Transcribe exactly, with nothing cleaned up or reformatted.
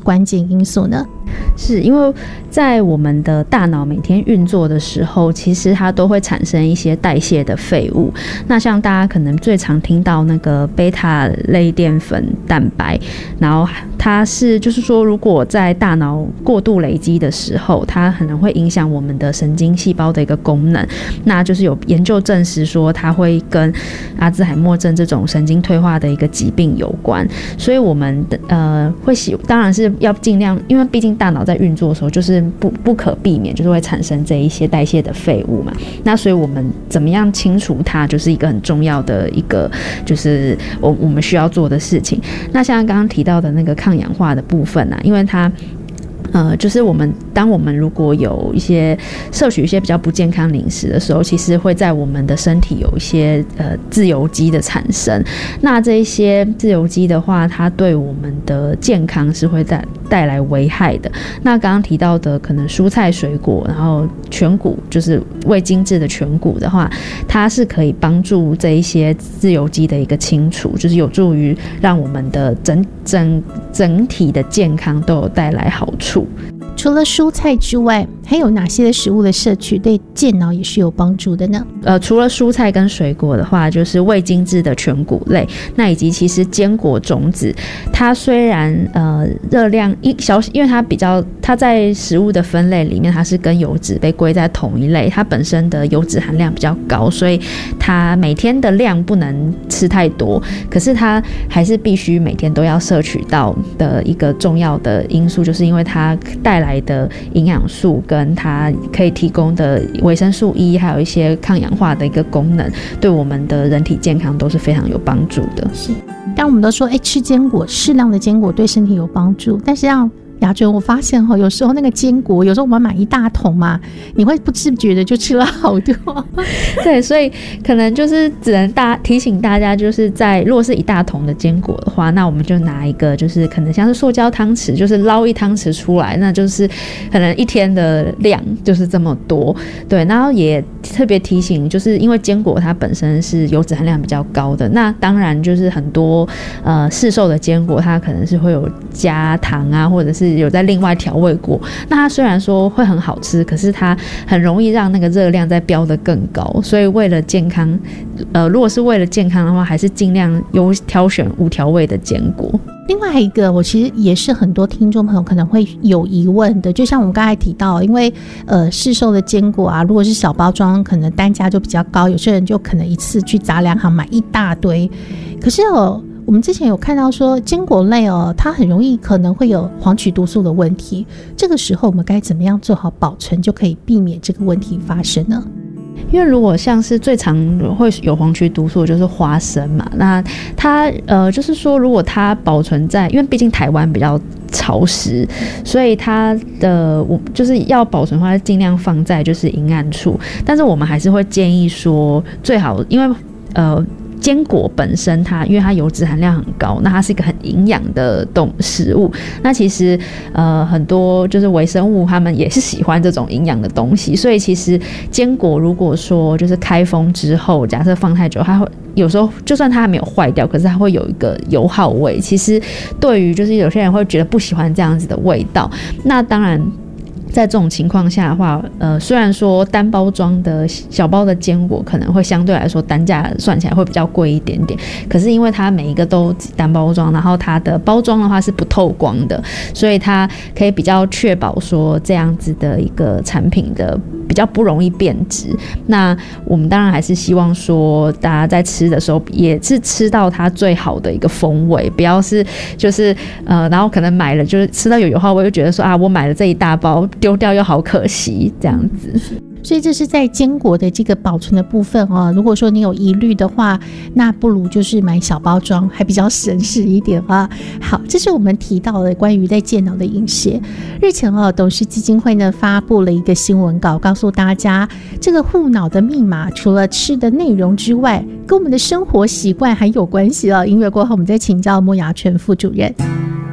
关键因素呢？ 是因为在我们的大脑每天运作的时候，其实它都会产生一些代谢的废物。那像大家可能最常听到那个贝塔类淀粉蛋白，然后它是就是说，如果在大脑过度累积的时候，它可能会影响我们的神经细胞的一个功能。那就是有研究证实说，它会跟阿兹海默症这种神经退化的一个疾病有关。所以我们呃会喜当然是要尽量，因为毕竟大脑在运作的时候，就是不不可避免，就是会产生这一些代谢的废物嘛。那所以我们怎么样清除它，就是一个很重要的一个，就是我我们需要做的事情。那像刚刚提到的那个抗氧化的部分啊，因为它。呃，就是我们当我们如果有一些摄取一些比较不健康零食的时候，其实会在我们的身体有一些呃自由基的产生。那这一些自由基的话，它对我们的健康是会带带来危害的。那刚刚提到的可能蔬菜水果，然后全谷就是未精制的全谷的话，它是可以帮助这一些自由基的一个清除，就是有助于让我们的整整整体的健康都有带来好处。 除了蔬菜之外，还有哪些的食物的摄取对健脑也是有帮助的呢？ 呃，除了蔬菜跟水果的话，就是未精制的全谷类，那以及其实坚果种子，它虽然呃热量一小，因为它比较它在食物的分类里面，它是跟油脂被归在同一类，它本身的油脂含量比较高，所以它每天的量不能吃太多，可是它还是必须每天都要摄取到的一个重要的因素，就是因为它带来的营养素跟它可以提供的维生素 E， 还有一些抗氧化的一个功能，对我们的人体健康都是非常有帮助的。 是，当我们都说，哎，吃坚果，适量的坚果对身体有帮助，但是让雅纯，我发现有时候那个坚果，有时候我们买一大桶嘛，你会不自觉的就吃了好多。 对，所以可能就是只能大提醒大家，就是在如果是一大桶的坚果的话，那我们就拿一个就是可能像是塑胶汤匙，就是捞一汤匙出来，那就是可能一天的量就是这么多。对，然后也特别提醒，就是因为坚果它本身是油脂含量比较高的，那当然就是很多呃市售的坚果，它可能是会有加糖啊，或者是有在另外调味过，那它虽然说会很好吃，可是它很容易让那个热量再飙得更高，所以为了健康，呃，如果是为了健康的话，还是尽量优挑选无调味的坚果。 另外一个，我其实也是很多听众朋友可能会有疑问的，就像我们刚才提到，因为呃市售的坚果啊，如果是小包装，可能单价就比较高，有些人就可能一次去杂粮行买一大堆，可是哦。我们之前有看到说坚果类哦，它很容易可能会有黄曲毒素的问题，这个时候我们该怎么样做好保存，就可以避免这个问题发生呢？ 因为如果像是最常会有黄曲毒素的就是花生嘛，那它呃就是说如果它保存在，因为毕竟台湾比较潮湿，所以它的我就是要保存的话，尽量放在就是阴暗处，但是我们还是会建议说最好，因为呃。坚果本身它因为它油脂含量很高，那它是一个很营养的动食物，那其实呃很多就是微生物它们也是喜欢这种营养的东西，所以其实坚果如果说就是开封之后，假设放太久，它会有时候就算它还没有坏掉，可是它会有一个油耗味，其实对于就是有些人会觉得不喜欢这样子的味道，那当然在这种情况下的话，呃，虽然说单包装的小包的坚果可能会相对来说单价算起来会比较贵一点点，可是因为它每一个都单包装，然后它的包装的话是不透光的，所以它可以比较确保说这样子的一个产品的比较不容易变质。那我们当然还是希望说大家在吃的时候也是吃到它最好的一个风味，不要是就是呃，然后可能买了就是吃到有油耗味，就觉得说啊，我买了这一大包丢掉又好可惜这样子。 所以这是在坚果的这个保存的部分哦。如果说你有疑虑的话，那不如就是买小包装，还比较省事一点啊。好，这是我们提到的关于在健脑的饮食。日前哦，董事基金会呢发布了一个新闻稿，告诉大家这个护脑的密码，除了吃的内容之外，跟我们的生活习惯还有关系哦。音乐过后，我们再请教莫雅纯副主任。